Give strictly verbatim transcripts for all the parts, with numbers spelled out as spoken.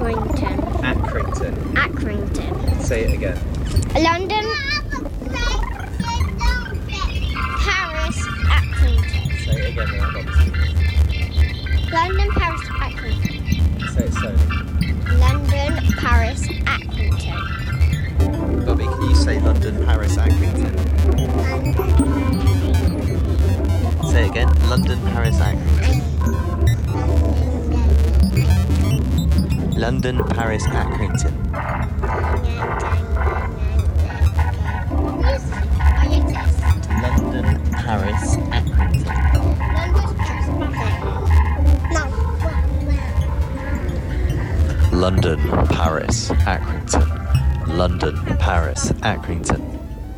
Accrington. Accrington. Accrington. Say it again. London. Paris. Accrington. Say it again without bothering. London, Paris, Accrington. Say it slowly. London, Paris, Accrington. Bobby, can you say London, Paris, Accrington? Say it again. London, Paris, Accrington. London, Paris, Accrington. London, Paris, Accrington. London, Paris, Accrington. London, Paris, Accrington.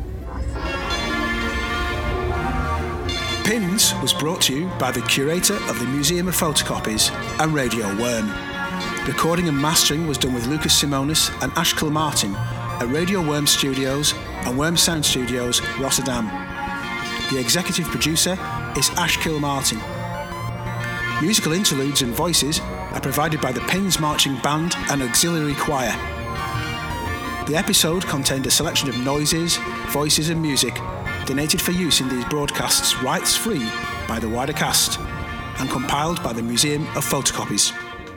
Pins was brought to you by the curator of the Museum of Photocopies and Radio Worm. Recording and mastering was done with Lucas Simonis and Ash Kilmartin at Radio Worm Studios and Worm Sound Studios, Rotterdam. The executive producer is Ash Kilmartin. Musical interludes and voices are provided by the Pins Marching Band and Auxiliary Choir. The episode contained a selection of noises, voices and music donated for use in these broadcasts rights-free by the wider cast and compiled by the Museum of Photocopies.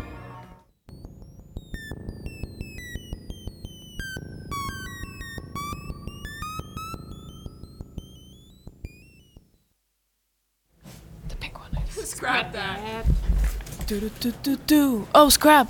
The pink one is. Scrap that. Do do do do do. Oh, scrap.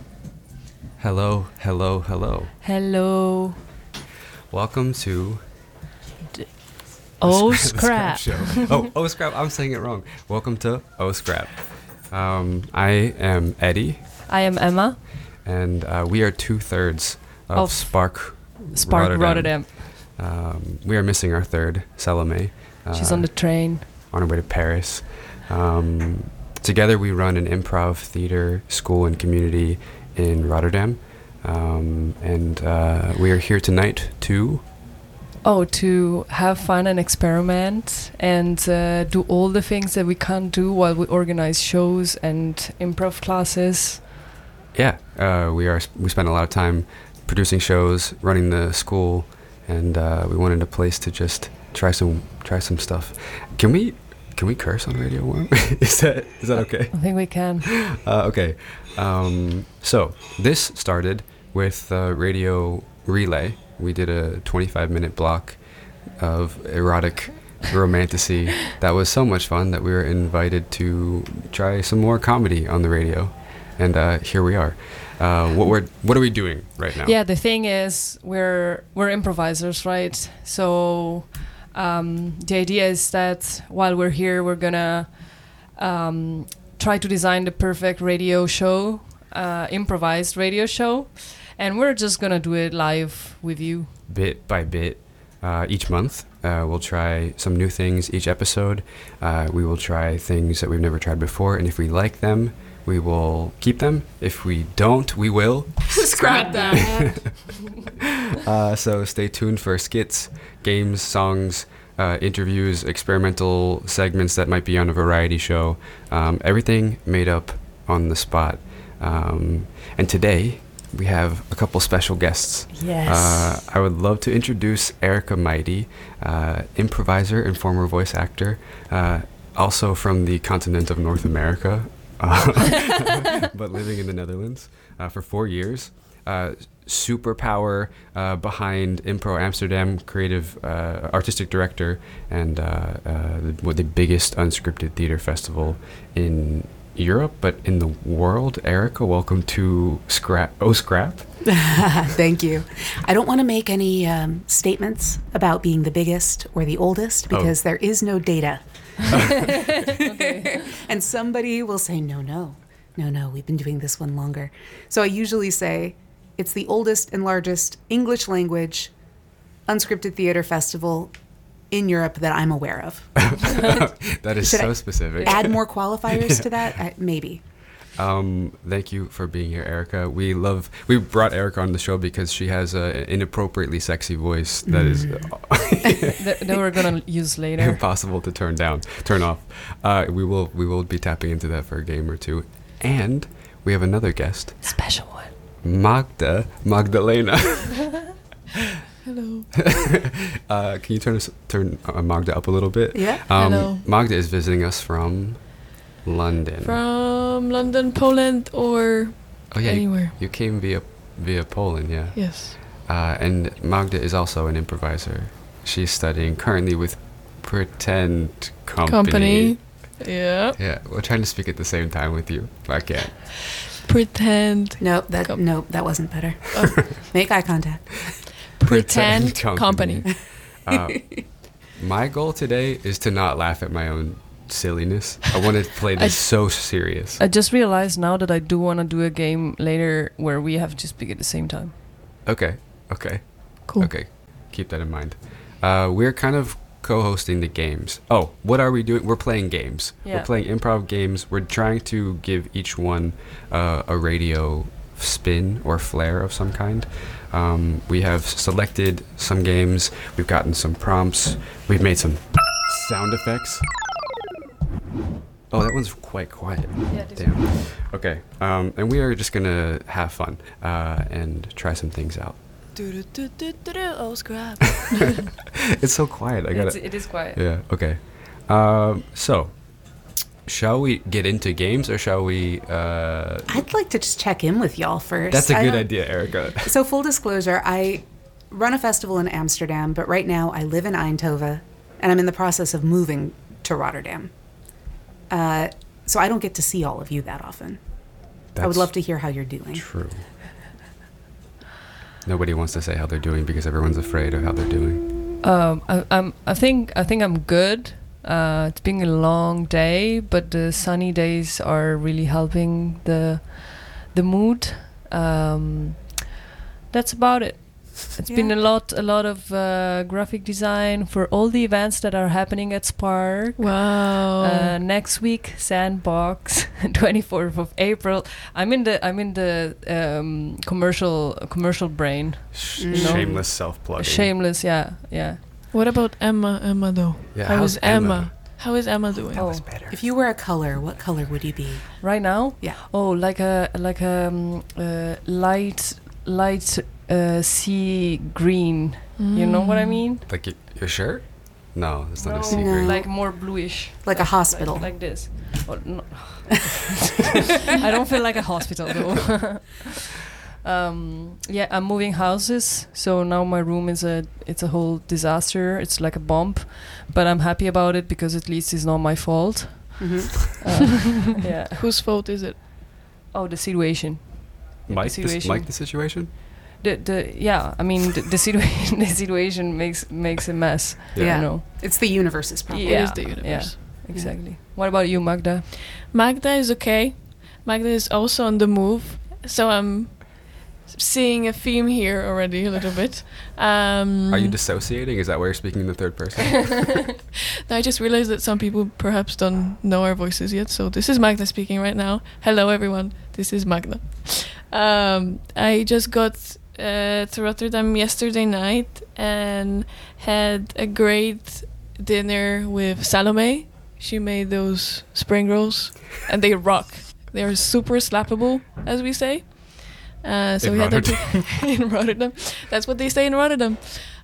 Hello, hello, hello. Hello. Welcome to D- oh, the scrap. Show. oh, oh, scrap. I'm saying it wrong. Welcome to Oh Scrap. Um, I am Eddie. I am Emma. And uh, we are two thirds of, Of Spark Spark Rotterdam. Rotterdam. Um, we are missing our third, Salome. Uh, She's on the train. on her way to Paris. Um, together we run an improv theater school and community in Rotterdam. Um, and uh, we are here tonight to... Oh, to have fun and experiment and uh, do all the things that we can't do while we organize shows and improv classes. Yeah, uh, we are. We spend a lot of time producing shows, running the school, and uh, we wanted a place to just try some try some stuff. Can we can we curse on Radio Worm? is that is that okay? I think we can. Uh, okay. Um, so this started with uh, Radio Relay. We did a twenty-five minute block of erotic romantasy. That was so much fun that we were invited to try some more comedy on the radio. And uh, here we are. Uh, what we're what are we doing right now? Yeah, the thing is, we're we're improvisers, right? So um, the idea is that while we're here, we're gonna um, try to design the perfect radio show, uh, improvised radio show, and we're just gonna do it live with you, bit by bit. Uh, each month, uh, we'll try some new things. Each episode, uh, we will try things that we've never tried before, and if we like them, we will keep them. If we don't, we will Scrap that. uh, so stay tuned for skits, games, songs, uh, interviews, experimental segments that might be on a variety show. Um, everything made up on the spot. Um, and today, we have a couple special guests. Yes. Uh, I would love to introduce Erica Mighty, uh, improviser and former voice actor, uh, also from the continent of North America. Uh, but living in the Netherlands uh, for four years. Uh, superpower uh, behind Impro Amsterdam, creative uh, artistic director, and uh, uh, the, the biggest unscripted theater festival in Europe, but in the world. Erica, welcome to Scrap. Oh, Scrap. Thank you. I don't want to make any um, statements about being the biggest or the oldest because oh. there is no data. Okay. And somebody will say, no, no, no, no, we've been doing this one longer. So I usually say it's the oldest and largest English language unscripted theater festival in Europe that I'm aware of. That is Should so I specific. Add more qualifiers to that? Uh, maybe. Um, thank you for being here, Erica. We love, we brought Erica on the show because she has an inappropriately sexy voice that is that, that we're gonna use later. impossible to turn down, turn off. Uh, we will, we will be tapping into that for a game or two. And we have another guest. Special one. Magda Magdalena. Hello. uh, can you turn us, turn uh, Magda up a little bit? Yeah. Um, Hello. Magda is visiting us from London. From London, Poland, or oh yeah, you, anywhere. you came via via Poland, yeah. Yes. Uh, and Magda is also an improviser. She's studying currently with Pretend Company. Company. Yeah. Yeah, we're trying to speak at the same time with you, but I can't. Pretend. No, that Com- no, that wasn't better. Oh. Make eye contact. Pretend Company. uh, my goal today is to not laugh at my own silliness. I want to play this so serious. I just realized now that I do want to do a game later where we have to speak at the same time. Okay, okay. Cool. Okay, keep that in mind. Uh, we're kind of co-hosting the games. Oh, what are we doing? We're playing games. Yeah. We're playing improv games. We're trying to give each one uh, a radio spin or flair of some kind. Um, we have selected some games. We've gotten some prompts. We've made some sound effects. Oh, that one's quite quiet. Yeah, this Damn. Okay. Um, and we are just gonna have fun uh, and try some things out. Oh, scrap. It's so quiet. I It's, gotta. it is quiet. Yeah. Okay. Um, so, shall we get into games or shall we? Uh, I'd like to just check in with y'all first. that's a I good don't- idea, Erica. So full disclosure, I run a festival in Amsterdam, but right now I live in Eindhoven, and I'm in the process of moving to Rotterdam. Uh, so I don't get to see all of you that often. I would That's love to hear how you're doing. True. Nobody wants to say how they're doing because everyone's afraid of how they're doing. Um, I, I'm. I think. I think I'm good. Uh, it's been a long day, but the sunny days are really helping the the mood. Um, that's about it. It's been a Yeah. lot, a lot of uh, graphic design for all the events that are happening at Spark. Wow. Uh, next week, Sandbox, twenty-fourth of April. I'm in the I'm in the um, commercial commercial brain. Sh- Mm. You know, Shameless self-plugging. Shameless, yeah, yeah. What about Emma? Emma though. Yeah, How how's is Emma? Emma? How is Emma doing? Oh, Better. If you were a color, what color would you be? right now? Yeah. Oh, like a like a um, uh, light light uh, sea green. You know what I mean? Like y- your shirt? No, it's not a No, sea No. green. like more bluish. Like a hospital. Like, like this. Oh, no. I don't feel like a hospital though. um, yeah, I'm moving houses, so now my room is a it's a whole disaster. It's like a bomb, but I'm happy about it because at least it's not my fault. hmm Uh, yeah. Whose fault is it? Oh, the situation. Mike, the this, situation. Mike, the situation? The the yeah. I mean the, the situation the situation makes makes a mess. Yeah. You know. It's the universe's problem. It Yeah, is the universe. Exactly. What about you, Magda? Magda is okay. Magda is also on the move, so I'm seeing a theme here already a little bit. Um, Are you dissociating? Is that why you're speaking in the third person? I just realized that some people perhaps don't know our voices yet, so this is Magda speaking right now. Hello, everyone. This is Magda. Um, I just got uh, to Rotterdam yesterday night and had a great dinner with Salome. She made those spring rolls, and they rock. They are super slappable, as we say. Uh, so In we had that Rotterdam. in Rotterdam. That's what they say in Rotterdam.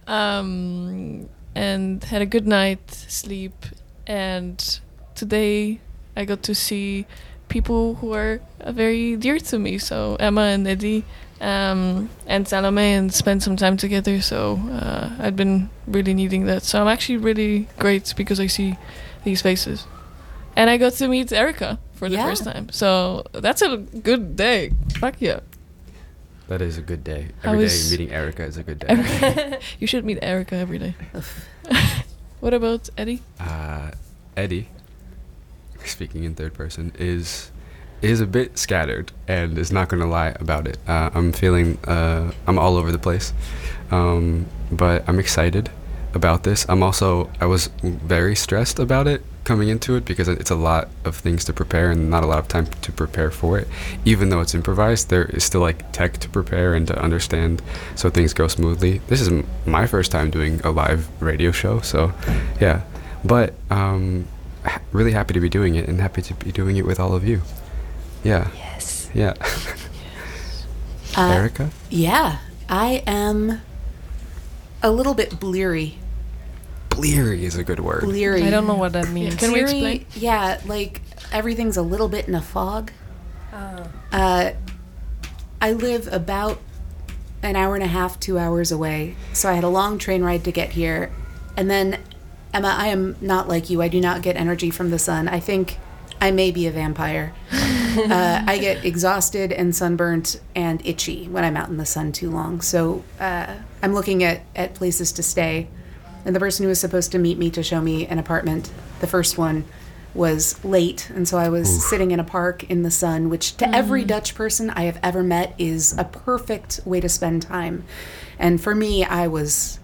Um, and had a good night sleep. And today I got to see people who are uh, very dear to me. So Emma and Eddie um, and Salome, and spend some time together. So uh, I'd been really needing that. So I'm actually really great because I see these faces. And I got to meet Erica for the Yeah. first time. So that's a good day. Fuck yeah. That is a good day. How Every day is- meeting Erica is a good day. You should meet Erica every day. What about Eddie? uh, Eddie, speaking in third person, is is a bit scattered and is not going to lie about it. Uh, I'm feeling uh, I'm all over the place, um, but I'm excited about this. I'm also I was very stressed about it coming into it because it's a lot of things to prepare and not a lot of time to prepare for it. Even though it's improvised, there is still like tech to prepare and to understand so things go smoothly. This is m- my first time doing a live radio show, so yeah. But um, ha- really happy to be doing it and happy to be doing it with all of you. Yeah. Yes. Yeah. Uh, Erica? Yeah, I am a little bit bleary. Bleary is a good word. Bleary. I don't know what that means. Can we Bleary, explain? Yeah, like everything's a little bit in a fog. Ah. Uh, I live about an hour and a half, two hours away. So I had a long train ride to get here. And then, Emma, I am not like you. I do not get energy from the sun. I think I may be a vampire. uh, I get exhausted and sunburnt and itchy when I'm out in the sun too long. So uh, I'm looking at, at places to stay. And the person who was supposed to meet me to show me an apartment, the first one, was late. And so I was Oof. sitting in a park in the sun, which to every Dutch person I have ever met is a perfect way to spend time. And for me, I was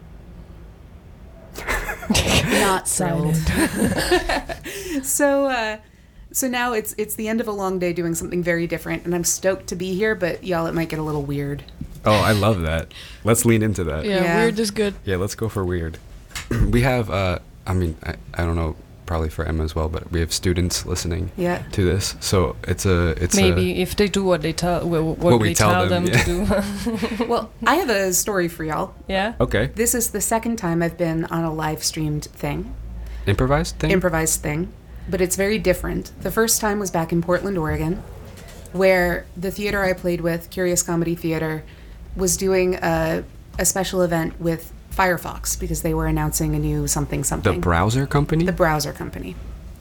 not thrilled. so, uh, so now it's it's the end of a long day doing something very different, and I'm stoked to be here. But y'all, it might get a little weird. Oh, I love that. Let's lean into that. Yeah, Yeah. weird is good. Yeah, let's go for weird. We have, uh, I mean, I, I don't know, probably for Emma as well, but we have students listening Yeah. to this. So it's a, it's Maybe a, if they do what they tell, wh- what, What we we tell tell, them, them, yeah. to do. Well, I have a story for y'all. Yeah. okay. This is the second time I've been on a live streamed thing, Improvised thing? improvised thing, but it's very different. The first time was back in Portland, Oregon, where the theater I played with, Curious Comedy Theater, was doing a, a special event with Firefox because they were announcing a new something the something. browser company? The browser company.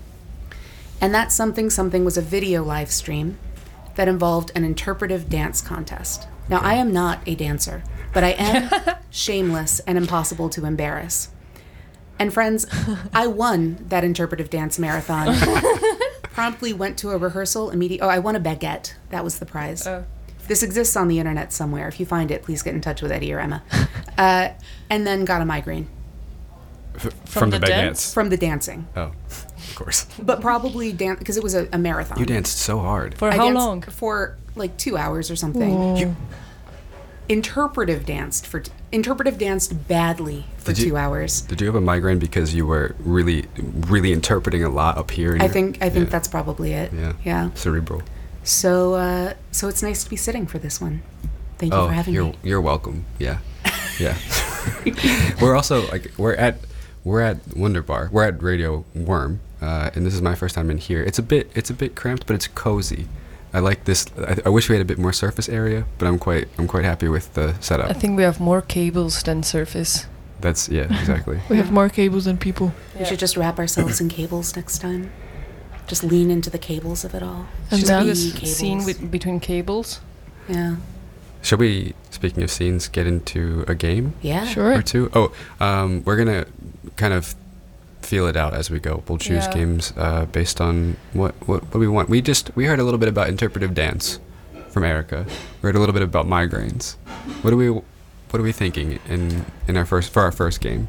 And that something something was a video live stream that involved an interpretive dance contest. Now, I am not a dancer, but I am shameless and impossible to embarrass. And friends, I won that interpretive dance marathon. Promptly went to a rehearsal immediately. Oh, I won a baguette. That was the prize. Oh. This exists on the internet somewhere. If you find it, please get in touch with Eddie or Emma. Uh, and then got a migraine F- From the baguettes. dance? from the dancing. Oh, of course. But probably dance because it was a, a marathon. You danced so hard. For I how danced long? For like two hours or something. You- Interpretive danced for t- interpretive danced badly for Did you- two hours. Did you have a migraine because you were really, really interpreting a lot up here? in I your- think I think yeah. that's probably it. Yeah. Yeah. Cerebral. So uh, so it's nice to be sitting for this one. Thank you Oh, for having you're me. you're welcome. Yeah, yeah. We're also like we're at we're at Wonder Bar. We're at Radio Worm, uh, and this is my first time in here. It's a bit it's a bit cramped, but it's cozy. I like this. I, I wish we had a bit more surface area, but I'm quite I'm quite happy with the setup. I think we have more cables than surface. That's yeah, exactly. We have more cables than people. We should just wrap ourselves in cables next time. Just lean into the cables of it all. And Just then- be This cables. scene with, between cables. Yeah. Shall we, speaking of scenes, get into a game Yeah. Sure. or two? Oh, um, we're gonna kind of feel it out as we go. We'll choose Yeah. games uh, based on what, what what we want. We just we heard a little bit about interpretive dance from Erica. We heard a little bit about migraines. What are we what are we thinking in in our first for our first game?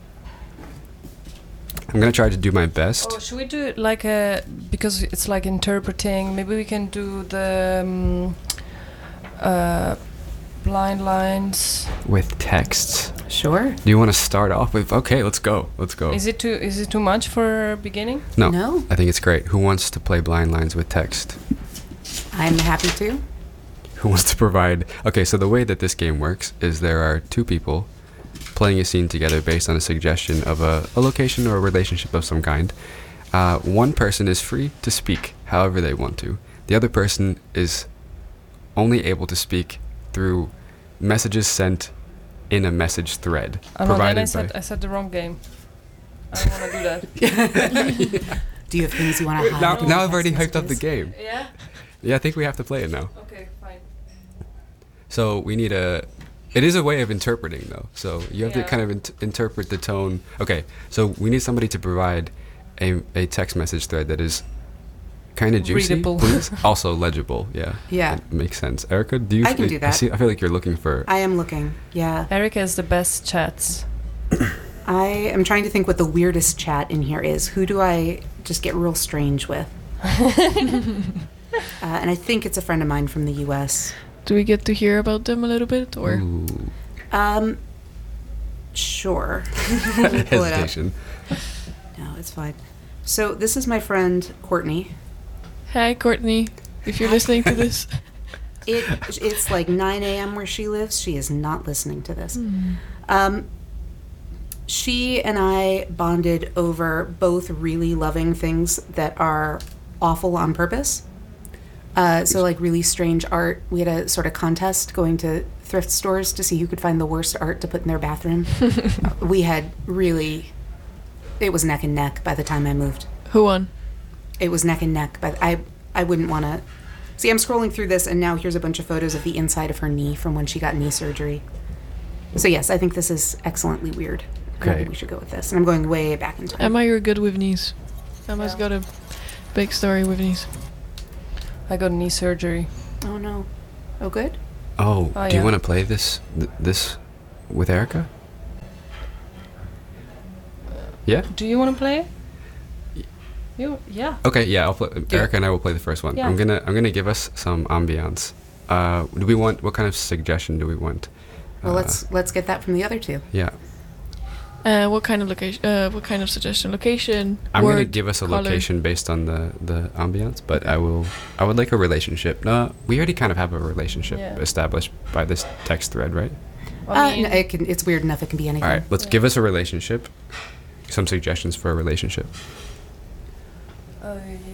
I'm gonna try to do my best. Oh, should we do it like a, because it's like interpreting, maybe we can do the um, uh, blind lines. With texts. Sure. Do you want to start off with? Okay, let's go. Let's go. Is it too is it too much for beginning? no, No. I think it's great. Who wants to play blind lines with text? I'm happy to. Who wants to provide? Okay, so the way that this game works is there are two people playing a scene together based on a suggestion of a, a location or a relationship of some kind. Uh, one person is free to speak however they want to. The other person is only able to speak through messages sent in a message thread Oh no, then I provided said by. I said the wrong game. I don't want to do that. Do you have things you want to hide? Now, in now your I've already text hyped up the messages? game. Yeah. Yeah, I think we have to play it now. Okay, fine. So we need a. It is a way of interpreting, though. So you have Yeah. to kind of int- interpret the tone. Okay, so we need somebody to provide a, a text message thread that is kind of juicy, Readable. please. Also legible. Yeah. Yeah. That makes sense. Erica, do you? I can do I that. see. I feel like you're looking for. I am looking. Yeah. Erica has the best chats. I am trying to think what the weirdest chat in here is. Who do I just get real strange with? uh, and I think it's a friend of mine from the U S. Do we get to hear about them a little bit, or Ooh, Um, sure. Let me pull it up. hesitation. No, it's fine. So this is my friend Courtney. hi, Courtney, if you're listening to this? It it's like nine a.m. where she lives. She is not listening to this. Mm. Um, she and I bonded over both really loving things that are awful on purpose. Uh, so like really strange art. We had a sort of contest going to thrift stores to see who could find the worst art to put in their bathroom. We had really, it was neck and neck by the time I moved. Who won? It was neck and neck, but I I wouldn't want to. See, I'm scrolling through this, and now here's a bunch of photos of the inside of her knee from when she got knee surgery. So yes, I think this is excellently weird. Okay. Maybe we should go with this. And I'm going way back in time. Emma, you're good with knees. Emma's got a big story with knees. I got knee surgery. Oh no. Oh good? Oh, Oh, do you yeah. want to play this th- this with Erica? Yeah? Do you want to play? You? Yeah. Okay, yeah, I'll play. Erica and I will play the first one. Yeah. I'm gonna I'm gonna give us some ambiance. Uh, do we want what kind of suggestion do we want? Well, Uh, let's let's get that from the other two. Yeah, Uh, what kind of location? Uh, what kind of suggestion? Location. I'm gonna word, give us a color. location based on the the ambiance, but I will I would like a relationship. No, we already kind of have a relationship Yeah. established by this text thread, right? I Uh, mean, no, it can, it's weird enough. It can be anything. All right, let's Yeah. give us a relationship. Some suggestions for a relationship. uh,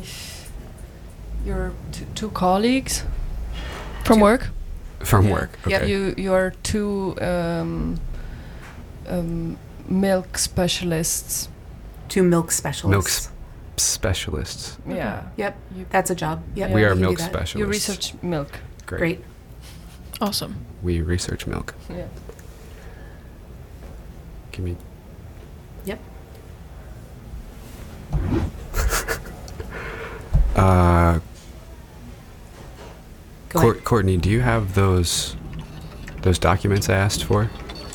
your t- two colleagues. From Do- work. From Yeah. work. Yep. Okay. You you are two um, um, milk specialists. Two milk specialists. Milk s- specialists. Yeah. Yep, You, that's a job. Yep, We you are can do milk that. specialists. you research milk. Great. Great. Awesome. We research milk. Yeah. Give me. Yep. Uh, Go Cour- ahead. Courtney, do you have those those documents I asked for?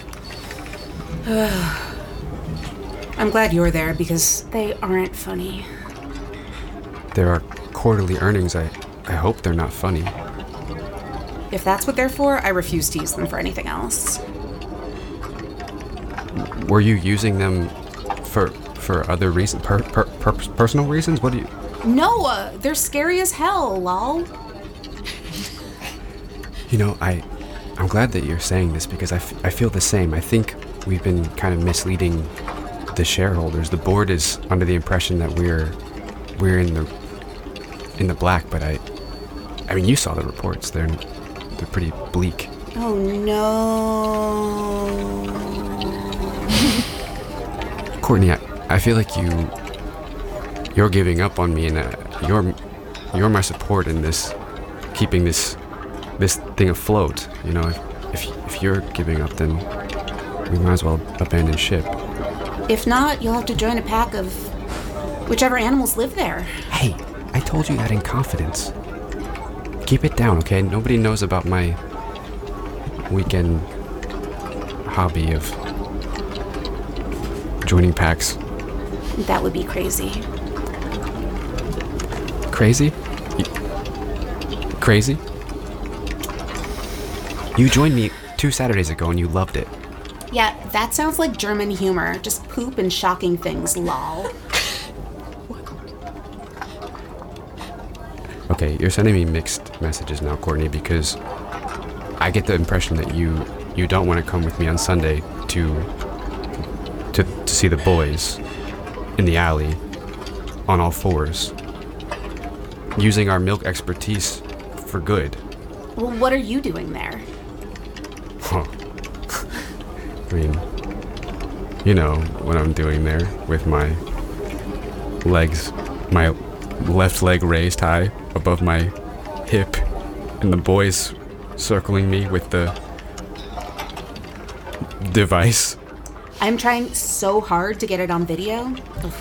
I'm glad you're there because they aren't funny. There are quarterly earnings. I I hope they're not funny. If that's what they're for, I refuse to use them for anything else. Were you using them for for other reasons, per, per, per, personal reasons? What do you? No, uh, they're scary as hell, lol. You know, I I'm glad that you're saying this because I, f- I feel the same. I think we've been kind of misleading the shareholders. The board is under the impression that we're we're in the in the black, but I I mean you saw the reports. They're they're pretty bleak. Oh no. Courtney, I, I feel like you you're giving up on me, and uh, you're you're my support in this, keeping this this thing afloat. You know, if if if you're giving up, then we might as well abandon ship. If not, you'll have to join a pack of whichever animals live there. Hey, I told you that in confidence. Keep it down, okay? Nobody knows about my weekend hobby of joining packs. That would be crazy. Crazy? You, crazy? You joined me two Saturdays ago and you loved it. Yeah, that sounds like German humor. Just poop and shocking things, lol. Okay, you're sending me mixed messages now, Courtney, because I get the impression that you you don't want to come with me on Sunday to to to see the boys in the alley on all fours, using our milk expertise for good. Well, what are you doing there? Huh. I mean, you know what I'm doing there with my legs, my left leg raised high above my hip, and the boys circling me with the device. I'm trying so hard to get it on video. Ugh.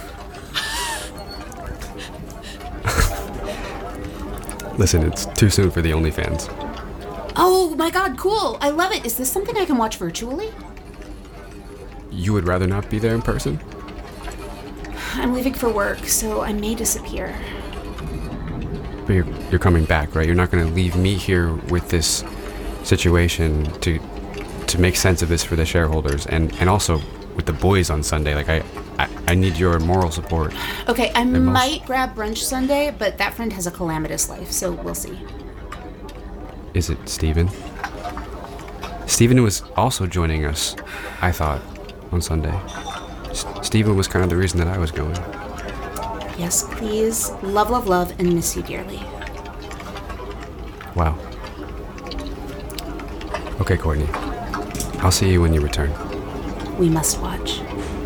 Listen, it's too soon for the OnlyFans. Oh my god, cool! I love it. Is this something I can watch virtually? You would rather not be there in person? I'm leaving for work, so I may disappear. But you're, you're coming back, right? You're not going to leave me here with this situation to to make sense of this for the shareholders, and, and also with the boys on Sunday. Like, I, I, I need your moral support. Okay, I most- might grab brunch Sunday, but that friend has a calamitous life, so we'll see. is it Stephen? Stephen was also joining us, I thought, on Sunday. S- Stephen was kind of the reason that I was going. Yes, please. Love, love, love, and miss you dearly. Wow. Okay, Courtney. I'll see you when you return. We must watch.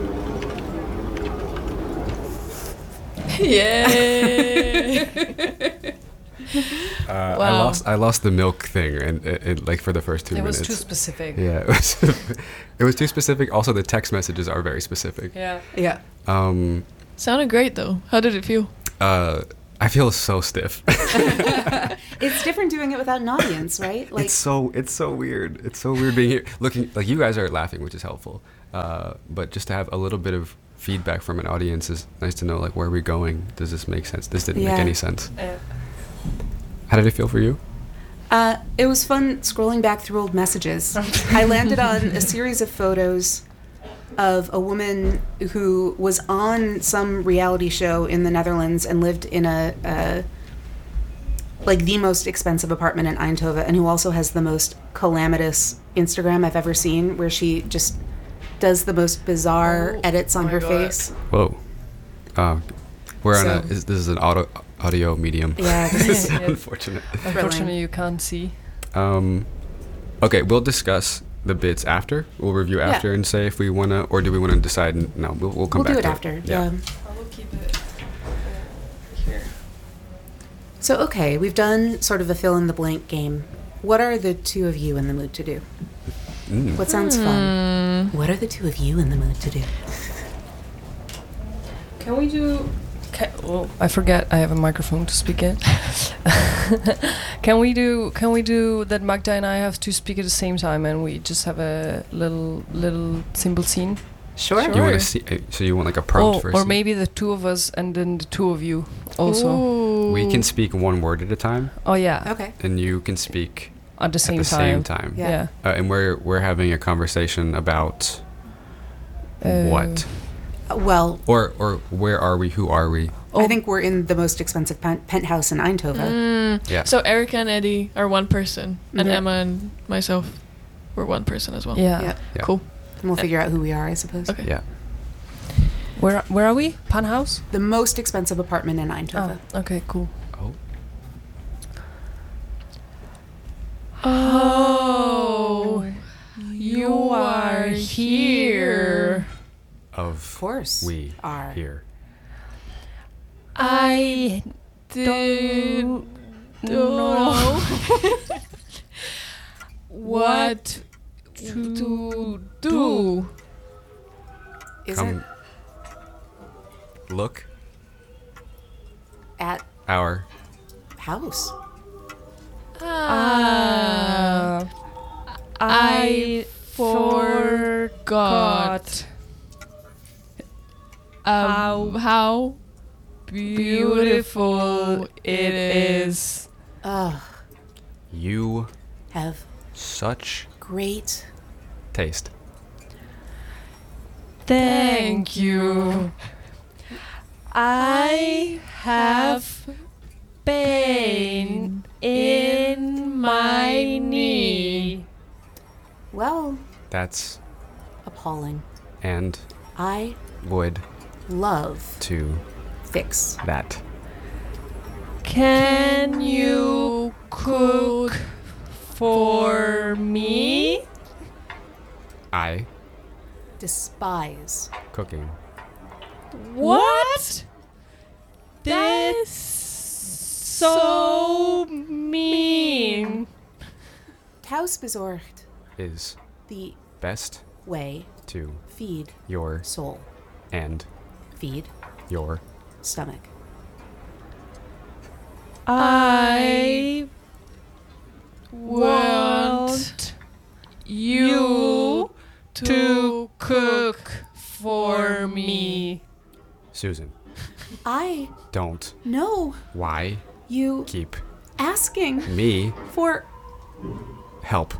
Yay! Uh, I Wow. lost I lost the milk thing, and it, it, like for the first two It was minutes. too specific. Yeah, it was. It was too specific. Also, the text messages are very specific. Yeah. Yeah. Um, Sounded great though. How did it feel? uh, I feel so stiff. It's different doing it without an audience, right? Like, it's so it's so weird. It's so weird being here, looking like you guys are laughing, which is helpful. Uh, but just to have a little bit of feedback from an audience is nice to know. Like, where are we going? Does this make sense? This didn't make Yeah. any sense. Yeah. How did it feel for you? Uh, it was fun scrolling back through old messages. I landed on a series of photos of a woman who was on some reality show in the Netherlands and lived in a, a like the most expensive apartment in Eindhoven, and who also has the most calamitous Instagram I've ever seen, where she just does the most bizarre Oh, edits on my her God. face. Whoa. Uh, we're on a. So- Is, this is an auto, audio medium. Yeah, this is Yeah. Unfortunate. Unfortunately, you can't see. Um, okay, we'll discuss the bits after. We'll review Yeah. after and say if we want to, or do we want to decide? n- No, we'll, we'll come we'll back do it to after. Yeah. Yeah. I will keep it here. So, okay, we've done sort of a fill in the blank game. What are the two of you in the mood to do? Mm. What sounds fun? What are the two of you in the mood to do? Can we do? Can, oh, I forget. I have a microphone to speak in. Can we do? Can we do that? Magda and I have to speak at the same time, and we just have a little little simple scene. Sure. You want Sure. to see? uh, So you want like a prompt Oh, first? or maybe the two of us, and then the two of you also. Ooh. we can speak one word at a time, Oh yeah, Okay. and you can speak at the same at the time. same time. Yeah. Yeah. Uh, and we're we're having a conversation about Uh, what, Uh, well, or or where are we? Who are we? I think we're in the most expensive pen- penthouse in Eindhoven. Mm. Yeah. So Erica and Eddie are one person, and Mhm. Emma and myself were one person as well. Yeah. Yeah. Yeah. Cool. And we'll figure out who we are, I suppose. Okay. Yeah. Where where are we? Panhouse. The most expensive apartment in Eindhoven. Oh, okay, cool. Oh. Oh, you are here. Of Of course. we are. here. I Did don't know what to to do? do. Is Come it look at our house? Uh, I forgot Um, how beautiful it is. Ugh. you Have such great. taste. Thank you. I have pain in my knee. Well, That's appalling. and I would love to fix. that. Can you cook for me? I Despise. cooking. What? That's so mean. Thuisbezorgd. Is The best way. to Feed. your Soul. and Feed. your Stomach. I want you to cook for me. Susan. I Don't know why you keep asking me for. help.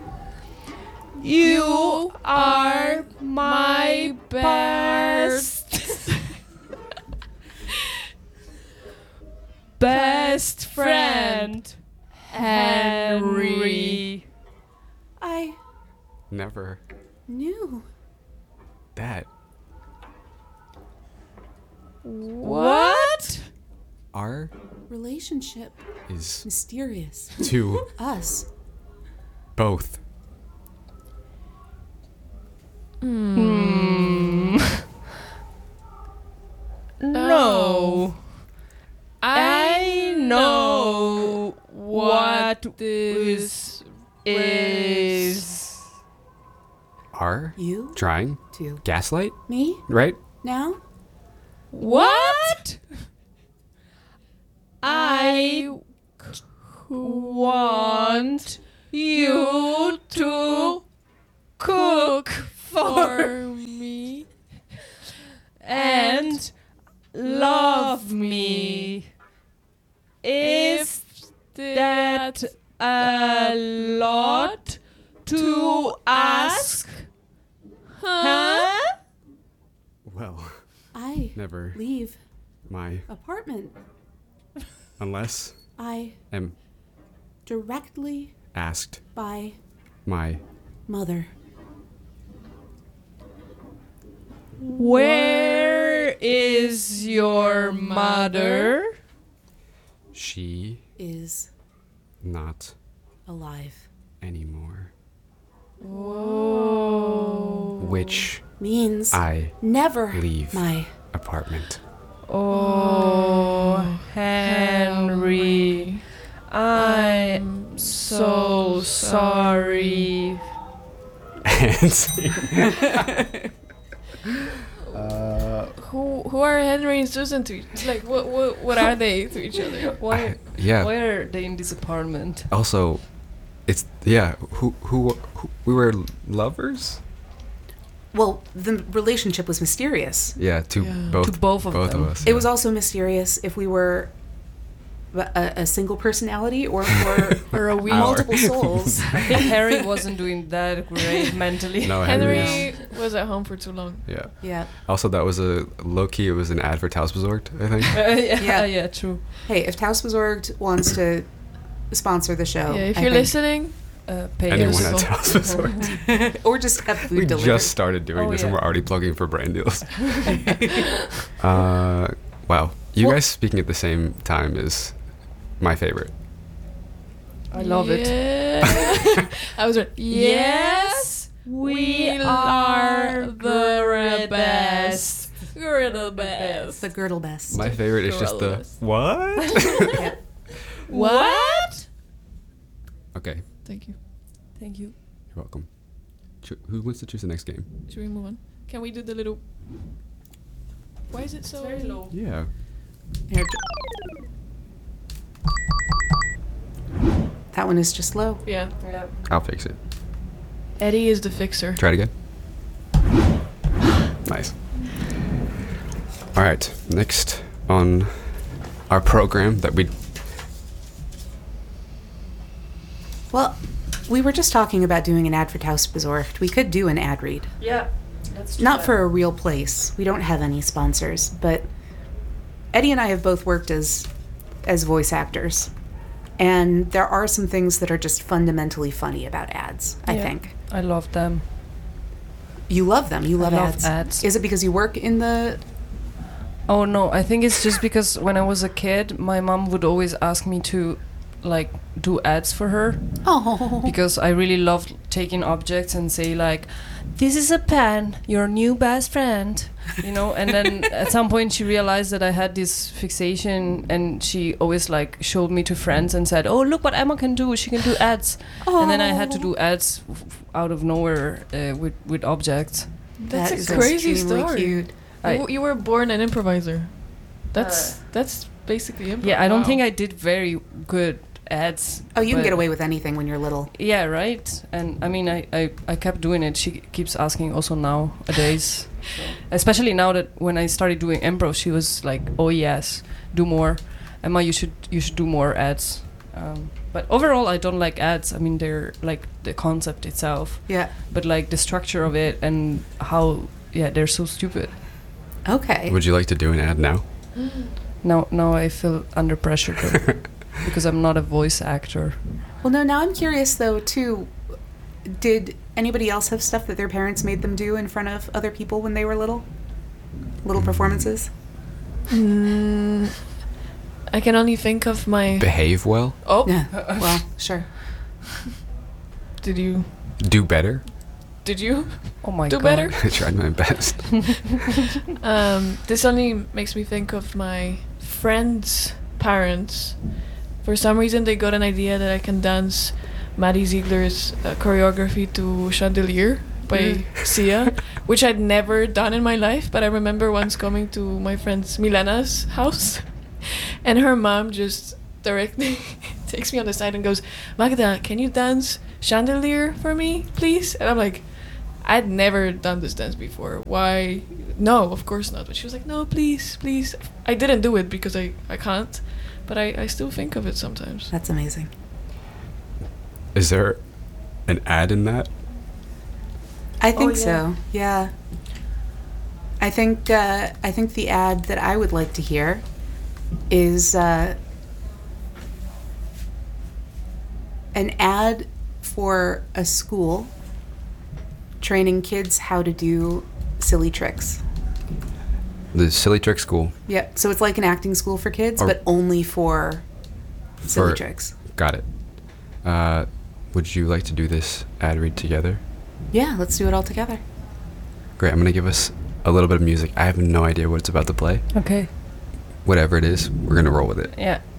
You are my best best friend Henry. I Never knew. that. What? Our Relationship. is Mysterious. to Us. both. Hmm. No. I know what this is. Are You trying to gaslight, me right? now? What? I want you to cook for me and love me. Is that a lot to ask? Huh? Well, I never leave my apartment. unless I am directly asked by my mother. Where is your mother? she Is not alive. anymore. Whoa. Which Means I never leave. my apartment. Oh, Henry. I'm so sorry. And Who who are Henry and Susan to each? Like what what what are they to each other? Why, yeah. why are they in this apartment? Also, it's yeah. Who who, who we were lovers? well, the relationship was mysterious. Yeah, to Yeah. both To both of both them. of us. It yeah. was also mysterious if we were a, a single personality or if we're Or a we multiple souls. I think Harry wasn't doing that great mentally. No, Henry. Henry was at home for too long. Yeah. Yeah. Also, that was a low key. It was an ad for Tausbesorgt, I think. Uh, yeah, Yeah. yeah, true. Hey, if Tausbesorgt wants to sponsor the show, Yeah, if I you're think- listening, Uh, pay Anyone us. at Tausbesorgt. or just have food We delivered. just started doing Oh, this, yeah. and we're already plugging for brand deals. uh, wow, you Well- guys speaking at the same time is my favorite. I love it. Yeah. I was right. Yes, we are the best. We're the best. the girdle best. My favorite is just the Gorillas. what? Yeah. What? Okay, Thank you. Thank you. you're welcome. Cho- who wants to choose the next game? Should we move on? Can we do the little? Why is it so Very low. Yeah. Here, that one is just low. Yeah. Yeah. I'll fix it. Eddie is the fixer. Try it again. Nice. All right, next on our program that we Well, we were just talking about doing an ad for Tausbesorgt. We could do an ad read. Yeah. Let's do Not that. for a real place. We don't have any sponsors, but Eddie and I have both worked as as voice actors. And there are some things that are just fundamentally funny about ads, I Yeah. think. I love them. You love them. You love, love ads. ads. Is it because you work in the Oh no, I think it's just because when I was a kid, my mom would always ask me to like do ads for her Oh. because I really loved taking objects and say like, "This is a pen, your new best friend," you know. And then at some point she realized that I had this fixation, and she always like showed me to friends and said, "Oh, look what Emma can do! She can do ads." And then I had to do ads f- f- out of nowhere uh, with with objects. That's That is a crazy extremely story. cute. I- You, you were born an improviser. That's that's basically improv. Yeah, I don't Wow. think I did very good ads. Oh, you can but- get away with anything when you're little. Yeah, right. And I mean, I, I, I kept doing it. She keeps asking also nowadays, especially now that when I started doing improv, she was like, "Oh yes, do more, Emma. You should you should do more ads." Um, but overall, I don't like ads. I mean, they're like the concept itself, Yeah. but like the structure of it and how yeah they're so stupid. Okay. would you like to do an ad now? Now now I feel under pressure. Though. because I'm not a voice actor. Well, no, now I'm curious, though, too. Did anybody else have stuff that their parents made them do in front of other people when they were little? Little performances? Mm, I can only think of my. Behave well. Oh, Yeah. Well, sure. did you? Do better. Did you Oh my do god. better? I tried my best. Um, this only makes me think of my friends' parents. For some reason, they got an idea that I can dance Maddie Ziegler's uh, choreography to Chandelier by Sia, which I'd never done in my life. But I remember once coming to my friend's Milena's house, and her mom just directly takes me on the side and goes, "Magda, can you dance Chandelier for me, please?" And I'm like, I'd never done this dance before. Why? No, of course not. But she was like, no, please, please. I didn't do it because I, I can't, but I, I still think of it sometimes. That's amazing. Is there an ad in that? I think yeah. so. Yeah. I think uh, I think the ad that I would like to hear is uh, an ad for a school training kids how to do silly tricks. The Silly Trick School. Yeah. So it's like an acting school for kids, Or- but only for silly For- tricks. Got it. Uh, would you like to do this ad read together? Yeah. Let's do it all together. Great. I'm going to give us a little bit of music. I have no idea what it's about to play. Okay. Whatever it is, we're going to roll with it. Yeah.